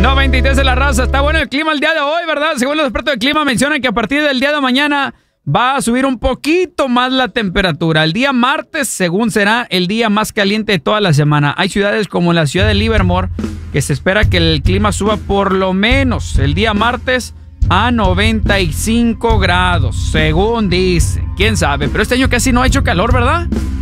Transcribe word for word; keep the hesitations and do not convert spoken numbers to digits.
noventa y tres de la raza. Está bueno el clima el día de hoy, ¿verdad? Según los expertos de clima mencionan que a partir del día de mañana va a subir un poquito más la temperatura. El día martes, según será el día más caliente de toda la semana. Hay ciudades como la ciudad de Livermore que se espera que el clima suba por lo menos el día martes a noventa y cinco grados, según dice. ¿Quién sabe? Pero este año casi no ha hecho calor, ¿verdad?